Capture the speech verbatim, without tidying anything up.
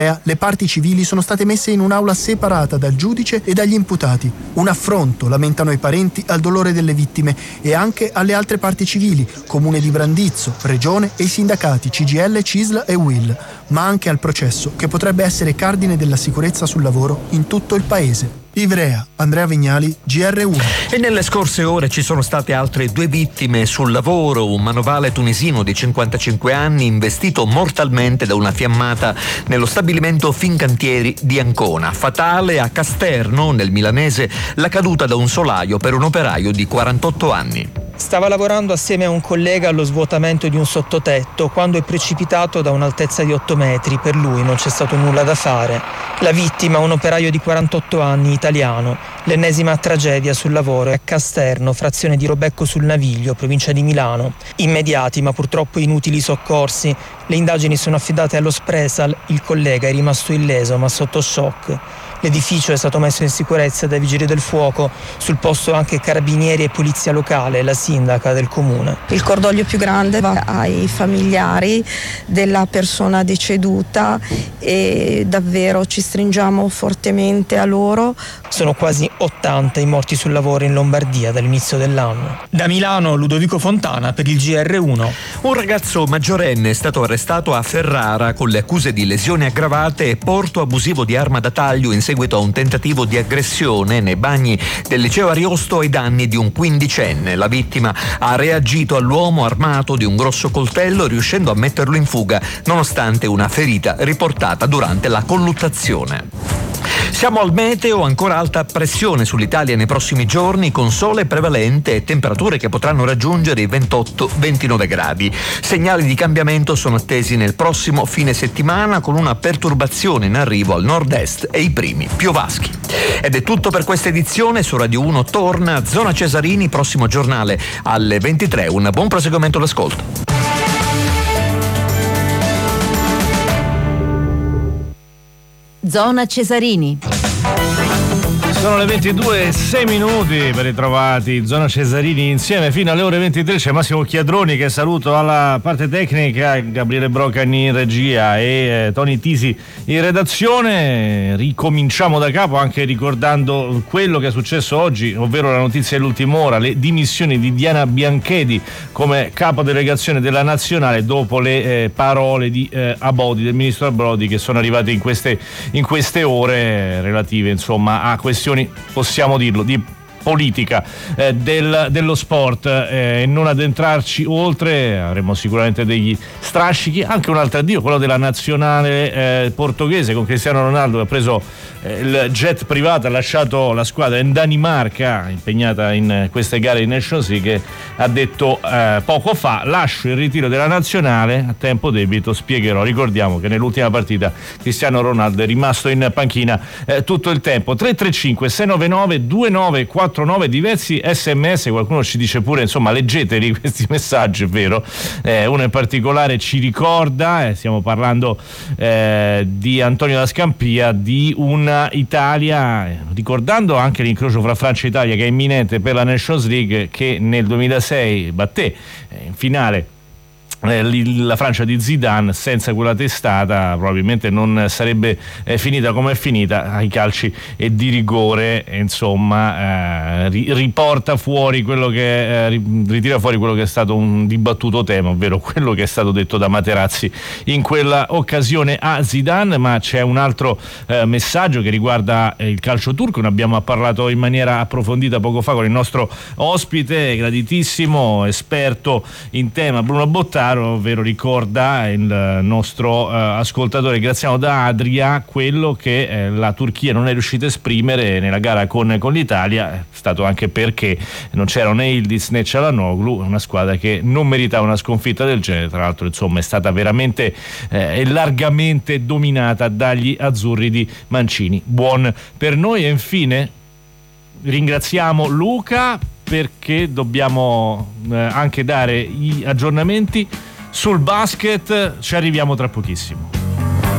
Le parti civili sono state messe in un'aula separata dal giudice e dagli imputati. Un affronto, lamentano i parenti, al dolore delle vittime e anche alle altre parti civili, Comune di Brandizzo, Regione e i sindacati C G I L, C I S L e U I L, ma anche al processo che potrebbe essere cardine della sicurezza sul lavoro in tutto il paese. Ivrea, Andrea Vignali, G R uno. E nelle scorse ore ci sono state altre due vittime sul lavoro. Un manovale tunisino di cinquantacinque anni investito mortalmente da una fiammata nello stabilimento Fincantieri di Ancona. Fatale a Casterno, nel milanese, la caduta da un solaio per un operaio di quarantotto anni. Stava lavorando assieme a un collega allo svuotamento di un sottotetto quando è precipitato da un'altezza di otto metri. Per lui non c'è stato nulla da fare. La vittima, un operaio di quarantotto anni, italiano. L'ennesima tragedia sul lavoro è a Casterno, frazione di Robecco sul Naviglio, provincia di Milano. Immediati ma purtroppo inutili soccorsi. Le indagini sono affidate allo Spresal. Il collega è rimasto illeso ma sotto shock. L'edificio è stato messo in sicurezza dai vigili del fuoco, sul posto anche carabinieri e polizia locale e la sindaca del comune. Il cordoglio più grande va ai familiari della persona deceduta e davvero ci stringiamo fortemente a loro. Sono quasi ottanta i morti sul lavoro in Lombardia dall'inizio dell'anno. Da Milano, Ludovico Fontana per il G R uno. Un ragazzo maggiorenne è stato arrestato a Ferrara con le accuse di lesioni aggravate e porto abusivo di arma da taglio in seguito a un tentativo di aggressione nei bagni del liceo Ariosto ai danni di un quindicenne. La vittima ha reagito all'uomo armato di un grosso coltello, riuscendo a metterlo in fuga nonostante una ferita riportata durante la colluttazione. Siamo al meteo, ancora alta pressione sull'Italia nei prossimi giorni, con sole prevalente e temperature che potranno raggiungere i ventotto ventinove gradi. Segnali di cambiamento sono attesi nel prossimo fine settimana, con una perturbazione in arrivo al nord-est e i primi piovaschi. Ed è tutto per questa edizione. Su Radio uno torna Zona Cesarini, prossimo giornale alle ventitré. Un buon proseguimento d'ascolto. Zona Cesarini. Sono le ventidue e sei minuti, ben ritrovati. Zona Cesarini insieme fino alle ore ventitré. C'è Massimo Chiadroni che saluto alla parte tecnica, Gabriele Brocani in regia e eh, Tony Tisi in redazione. Ricominciamo da capo anche ricordando quello che è successo oggi, ovvero la notizia dell'ultima ora, le dimissioni di Diana Bianchedi come capodelegazione della Nazionale dopo le eh, parole di eh, Abodi, del ministro Abodi, che sono arrivate in queste, in queste ore relative insomma a questioni, possiamo dirlo, di politica eh, del, dello sport e eh, non addentrarci oltre. Avremo sicuramente degli strascichi, anche un altro addio, quello della nazionale eh, portoghese con Cristiano Ronaldo, che ha preso eh, il jet privato, ha lasciato la squadra in Danimarca impegnata in queste gare di Nations League, che ha detto eh, poco fa: lascio il ritiro della nazionale a tempo debito, spiegherò. Ricordiamo che nell'ultima partita Cristiano Ronaldo è rimasto in panchina eh, tutto il tempo. Tre tre cinque sei nove nove due nove quattro nove, diversi sms, qualcuno ci dice pure insomma leggeteli questi messaggi, è vero. Eh, uno in particolare ci ricorda, eh, stiamo parlando eh, di Antonio da Scampia, di una Italia, eh, ricordando anche l'incrocio fra Francia e Italia che è imminente per la Nations League, che nel duemilasei batté eh, in finale la Francia di Zidane. Senza quella testata probabilmente non sarebbe eh, finita come è finita ai calci e di rigore, e, insomma eh, ri- riporta fuori quello che eh, ritira fuori quello che è stato un dibattuto tema, ovvero quello che è stato detto da Materazzi in quella occasione a Zidane. Ma c'è un altro eh, messaggio che riguarda eh, il calcio turco. Ne abbiamo parlato in maniera approfondita poco fa con il nostro ospite graditissimo, esperto in tema, Bruno Bottaro, ovvero ricorda il nostro eh, ascoltatore Graziano da Adria quello che eh, la Turchia non è riuscita a esprimere nella gara con, con l'Italia. È stato anche perché non c'era né Yildiz né Çalhanoğlu, una squadra che non meritava una sconfitta del genere. Tra l'altro insomma è stata veramente eh, e largamente dominata dagli azzurri di Mancini. Buon per noi. E infine ringraziamo Luca, perché dobbiamo eh, anche dare gli aggiornamenti sul basket. Ci arriviamo tra pochissimo.